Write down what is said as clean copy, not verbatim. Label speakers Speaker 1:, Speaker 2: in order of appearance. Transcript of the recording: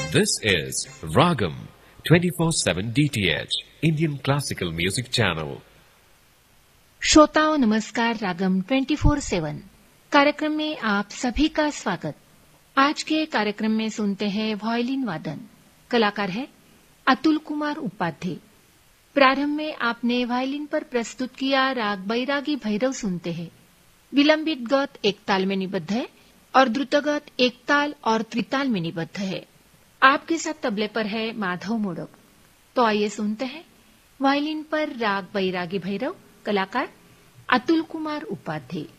Speaker 1: This is Ragam 24/7 DTH Indian Classical Music Channel.
Speaker 2: श्रोताओं नमस्कार। रागम 24/7 कार्यक्रम में आप सभी का स्वागत। आज के कार्यक्रम में सुनते हैं वायलिन वादन। कलाकार है अतुल कुमार उपाध्याय। प्रारंभ में आपने वायलिन पर प्रस्तुत किया राग बैरागी भैरव सुनते हैं। विलंबित गत एक ताल में निबद्ध है और द्रुतगत एक ताल और त्रिताल में निबद्ध है। आपके साथ तबले पर है माधव मोड़क। तो आइए सुनते हैं वायलिन पर राग बैरागी भैरव, कलाकार अतुल कुमार उपाध्याय।